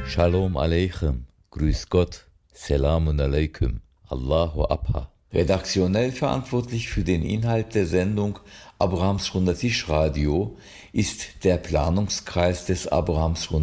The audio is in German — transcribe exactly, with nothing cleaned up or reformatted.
Shalom Aleichem, Grüß Gott, Selamun Aleikum, Allahu Abha. Redaktionell verantwortlich für den Inhalt der Sendung Abrahams Runder Tisch Radio ist der Planungskreis des Abrahams